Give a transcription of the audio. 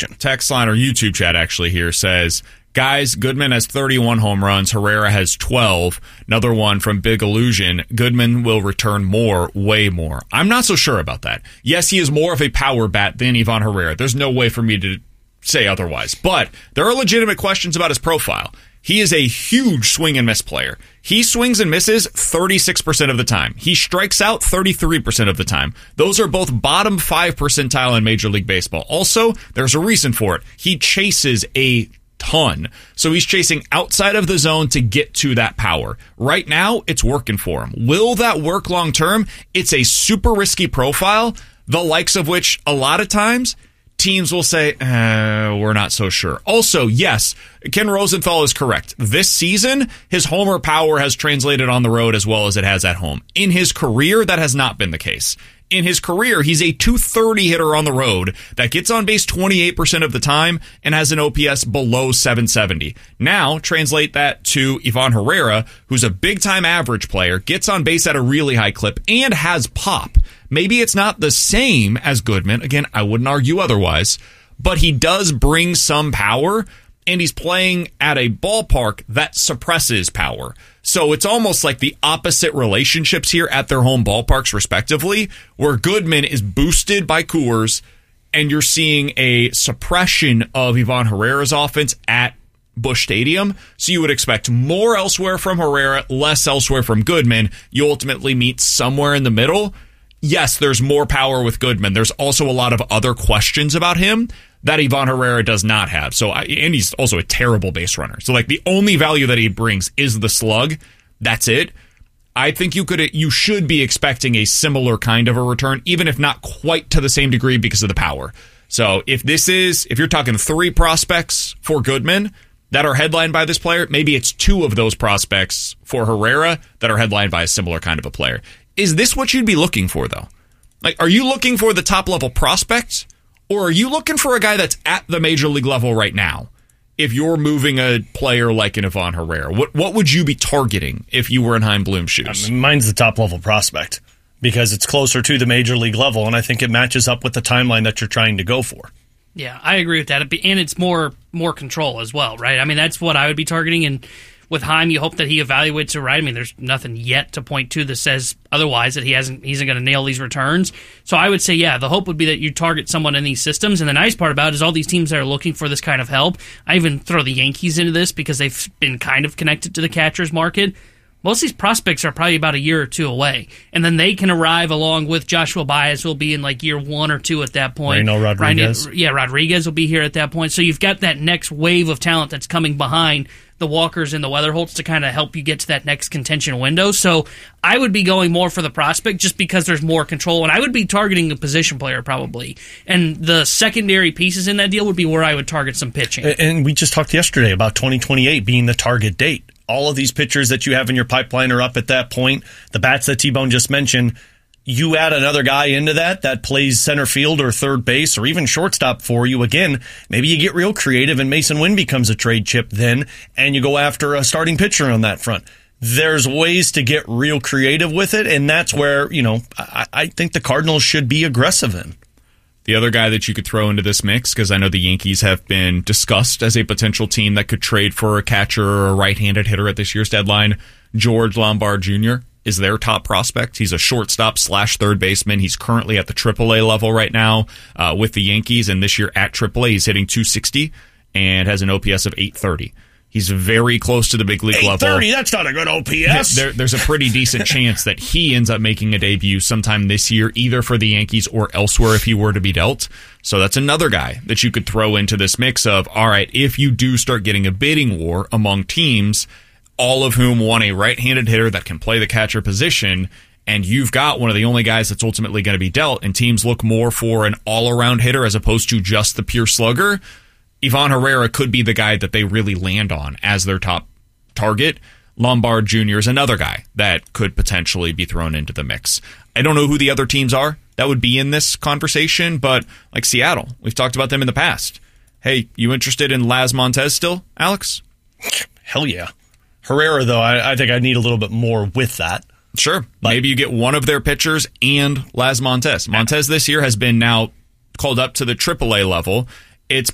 question. Text line or YouTube chat actually here says, guys, Goodman has 31 home runs. Herrera has 12. Another one from Big Illusion. Goodman will return more, way more. I'm not so sure about that. Yes, he is more of a power bat than Ivan Herrera. There's no way for me to say otherwise. But there are legitimate questions about his profile. He is a huge swing and miss player. He swings and misses 36% of the time. He strikes out 33% of the time. Those are both bottom 5 percentile in Major League Baseball. Also, there's a reason for it. He chases a ton. So he's chasing outside of the zone to get to that power. Right now, it's working for him. Will that work long term? It's a super risky profile, the likes of which a lot of times teams will say, we're not so sure. Also, yes, Ken Rosenthal is correct. This season, his homer power has translated on the road as well as it has at home. In his career, that has not been the case. In his career, he's a .230 hitter on the road that gets on base 28% of the time and has an OPS below 770. Now, translate that to Ivan Herrera, who's a big-time average player, gets on base at a really high clip, and has pop. Maybe it's not the same as Goodman. Again, I wouldn't argue otherwise. But he does bring some power, and he's playing at a ballpark that suppresses power. So it's almost like the opposite relationships here at their home ballparks, respectively, where Goodman is boosted by Coors, and you're seeing a suppression of Ivan Herrera's offense at Busch Stadium. So you would expect more elsewhere from Herrera, less elsewhere from Goodman. You ultimately meet somewhere in the middle. Yes, there's more power with Goodman. There's also a lot of other questions about him that Ivan Herrera does not have. And he's also a terrible base runner. So, like, the only value that he brings is the slug. That's it. I think you should be expecting a similar kind of a return, even if not quite to the same degree because of the power. So, if you're talking 3 prospects for Goodman that are headlined by this player, maybe it's 2 of those prospects for Herrera that are headlined by a similar kind of a player. Is this what you'd be looking for, though? Like, are you looking for the top-level prospect, or are you looking for a guy that's at the major league level right now? If you're moving a player like an Ivan Herrera, what would you be targeting if you were in Chaim Bloom's shoes? I mean, mine's the top-level prospect because it's closer to the major league level, and I think it matches up with the timeline that you're trying to go for. Yeah, I agree with that. And it's more control as well, right? I mean, that's what I would be targeting, and with Chaim, you hope that he evaluates it right. I mean, there's nothing yet to point to that says otherwise, that he isn't going to nail these returns. So I would say, yeah, the hope would be that you target someone in these systems. And the nice part about it is all these teams that are looking for this kind of help. I even throw the Yankees into this because they've been kind of connected to the catcher's market. Most of these prospects are probably about a year or 2 away. And then they can arrive along with Joshua Baez, who will be in like year 1 or 2 at that point. Reno Rodriguez. Rodriguez will be here at that point. So you've got that next wave of talent that's coming behind the Walkers and the Weatherholts to kind of help you get to that next contention window. So I would be going more for the prospect just because there's more control, and I would be targeting a position player probably. And the secondary pieces in that deal would be where I would target some pitching. And we just talked yesterday about 2028 being the target date. All of these pitchers that you have in your pipeline are up at that point. The bats that T-Bone just mentioned, you add another guy into that plays center field or third base or even shortstop for you. Again, maybe you get real creative and Mason Wynn becomes a trade chip then, and you go after a starting pitcher on that front. There's ways to get real creative with it, and that's where, I think the Cardinals should be aggressive in. The other guy that you could throw into this mix, because I know the Yankees have been discussed as a potential team that could trade for a catcher or a right-handed hitter at this year's deadline, George Lombard Jr. is their top prospect. He's a shortstop / third baseman. He's currently at the AAA level right now with the Yankees, and this year at AAA he's hitting .260 and has an OPS of .830. He's very close to the big league level. .830, that's not a good OPS. There's a pretty decent chance that he ends up making a debut sometime this year, either for the Yankees or elsewhere if he were to be dealt. So that's another guy that you could throw into this mix of, all right, if you do start getting a bidding war among teams, all of whom want a right-handed hitter that can play the catcher position, and you've got one of the only guys that's ultimately going to be dealt, and teams look more for an all-around hitter as opposed to just the pure slugger, Ivan Herrera could be the guy that they really land on as their top target. Lombard Jr. is another guy that could potentially be thrown into the mix. I don't know who the other teams are that would be in this conversation, but like Seattle, we've talked about them in the past. Hey, you interested in Laz Montez still, Alex? Hell yeah. Herrera, though, I think I need a little bit more with that. Sure. Maybe you get one of their pitchers and Laz Montez. Montez this year has been now called up to the AAA level,